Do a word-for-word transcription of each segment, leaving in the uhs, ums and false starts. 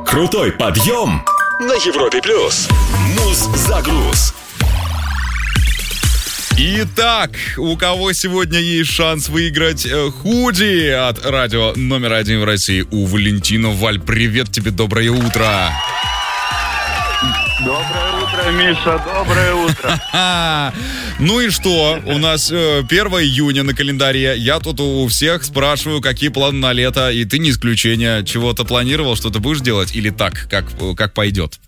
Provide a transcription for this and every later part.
Крутой подъем на Европе плюс. Муз-загруз. Итак, у кого сегодня есть шанс выиграть э, худи от радио номер один в России? У Валентина. Валь, привет тебе, доброе утро. Доброе утро, Миша, доброе утро. Ну и что? У нас э, первое июня на календаре. Я тут у всех спрашиваю, какие планы на лето, и ты не исключение. Чего-то планировал, что-то будешь делать или так, как, как пойдет?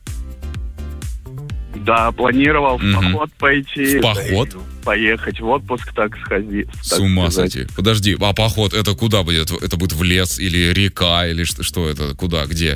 Да, планировал в Мгм. поход пойти. В поход? да и Поехать в отпуск, так сходить. С ума сойти. Подожди, а поход это куда будет? Это будет в лес или река, или что, что это? Куда, где?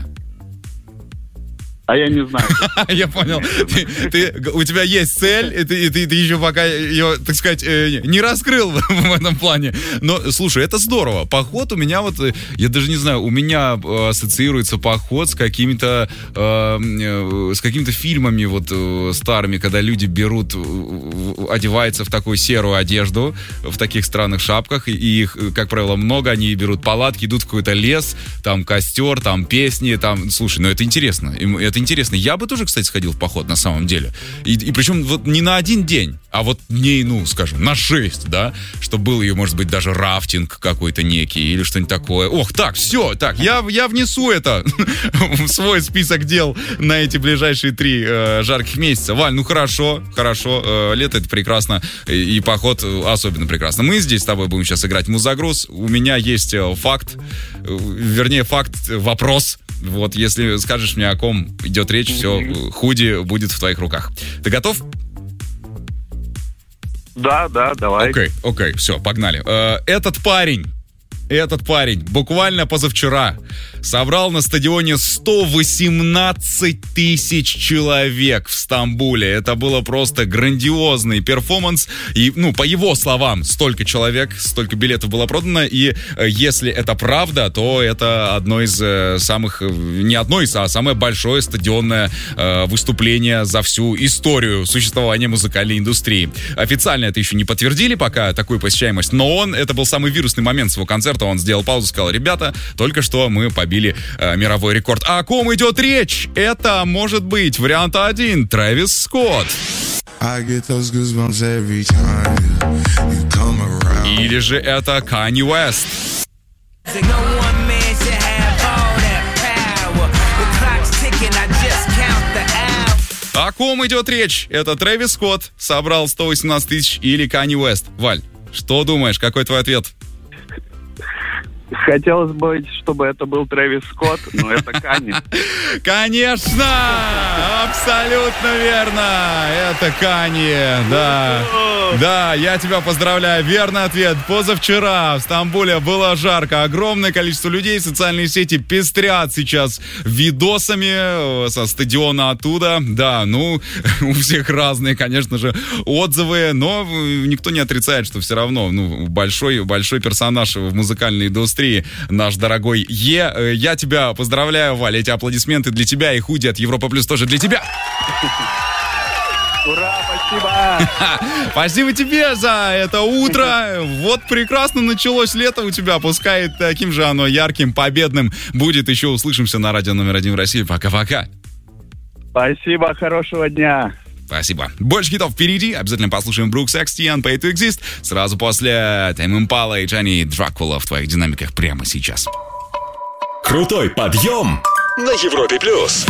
А я не знаю. Я понял. Ты, ты- у тебя есть цель, и ты, и ты- ты еще пока ее, так сказать, э, не раскрыл в этом плане. Но, слушай, это здорово. Поход у меня вот, э, я даже не знаю, у меня э, ассоциируется поход с какими-то э, э, с какими-то фильмами вот э, старыми, когда люди берут, э, одеваются в такую серую одежду, в таких странных шапках, и их, э, как правило, много, они берут палатки, идут в какой-то лес, там костер, там песни, там, слушай, ну это интересно. Им- Это интересно. Я бы тоже, кстати, сходил в поход на самом деле. И, и причем вот не на один день, а вот дней, ну, скажем, на шесть, да, чтобы был и, может быть, даже рафтинг какой-то некий или что-нибудь такое. Ох, так, все, так, я, я внесу это в свой список дел на эти ближайшие три э, жарких месяца. Валь, ну хорошо, хорошо, э, лето это прекрасно, и, и поход э, особенно прекрасно. Мы здесь с тобой будем сейчас играть в музагруз. У меня есть э, факт, э, вернее, факт, э, вопрос. Вот, если скажешь мне, о ком идет речь, все, худи будет в твоих руках. Ты готов? Да, да, давай. Окей, окей, все, погнали. Э, Этот парень, этот парень буквально позавчера собрал на стадионе сто восемнадцать тысяч человек в Стамбуле. Это было просто грандиозный перформанс. И, ну, по его словам, столько человек, столько билетов было продано. И э, если это правда, то это одно из э, самых, э, не одно из, а самое большое стадионное э, выступление за всю историю существования музыкальной индустрии. Официально это еще не подтвердили пока, такую посещаемость, но он, это был самый вирусный момент своего концерта. Он сделал паузу, сказал: ребята, только что мы побили э, мировой рекорд. А о ком идет речь? Это может быть вариант один — Трэвис Скотт. I get those goosebumps every time you come around. Или же это Канье Уэст. No one man should have all that power. The clock's ticking, I just count the hours. О ком идет речь? Это Трэвис Скотт собрал сто восемнадцать тысяч или Канье Уэст? Валь, что думаешь? Какой твой ответ? Хотелось бы, чтобы это был Трэвис Скотт, но это Канье. Конечно! Абсолютно верно! Это Канье, да. Да, я тебя поздравляю. Верный ответ. Позавчера в Стамбуле было жарко. Огромное количество людей. Социальные сети пестрят сейчас видосами со стадиона оттуда. Да, ну, у всех разные, конечно же, отзывы, но никто не отрицает, что все равно, ну, большой, большой персонаж в музыкальной индустрии, наш дорогой Е. Я тебя поздравляю, Валя. Эти аплодисменты для тебя, и худи от Европа Плюс тоже для тебя. Ура, спасибо! Спасибо тебе за это утро. Вот прекрасно началось лето у тебя. Пускай таким же оно ярким, победным будет. Еще услышимся на радио номер один в России. Пока-пока. Спасибо, хорошего дня! Спасибо. Больше хитов впереди. Обязательно послушаем Brooks X T and Pay to Exist. Сразу после Tame Impala и Johnny Dracula в твоих динамиках прямо сейчас. Крутой подъем на Европе плюс.